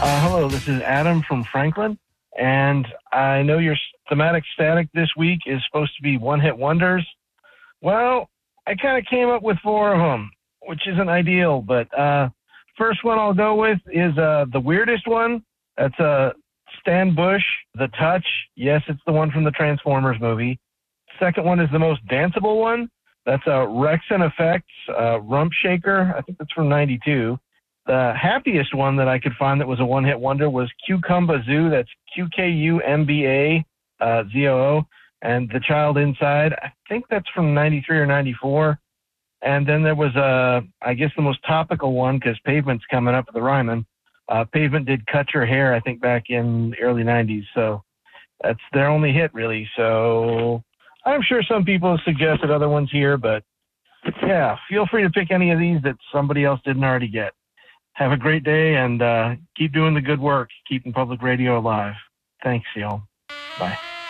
Hello, this is Adam from Franklin, and I know your thematic static this week is supposed to be one-hit wonders. Well, I kind of came up with four of them, which isn't ideal, but first one I'll go with is the weirdest one. That's Stan Bush, The Touch. Yes, it's the one from the Transformers movie. Second one is the most danceable one. That's Rex and Effects, Rump Shaker. I think that's from '92. The happiest one that I could find that was a one-hit wonder was Cucumba Zoo. That's Qucumba Zoo, and The Child Inside. I think that's from '93 or '94. And then there was I guess the most topical one, because Pavement's coming up with the Ryman. Pavement did Cut Your Hair, I think, back in the early '90s. So that's their only hit, really. So I'm sure some people have suggested other ones here, but yeah, feel free to pick any of these that somebody else didn't already get. Have a great day, and keep doing the good work, keeping public radio alive. Thanks, y'all. Bye.